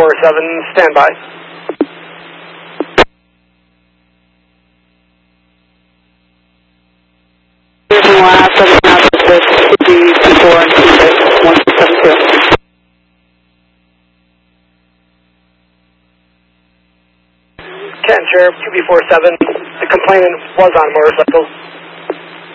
2B47, stand by. Sheriff 2B47, the complainant was on a motorcycle.